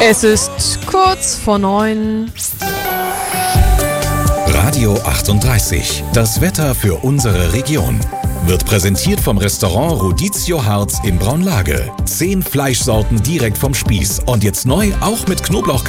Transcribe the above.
Es ist kurz vor 9. Radio 38. Das Wetter für unsere Region. Wird präsentiert vom Restaurant Rodizio Harz in Braunlage. 10 Fleischsorten direkt vom Spieß. Und jetzt neu auch mit Knoblauch.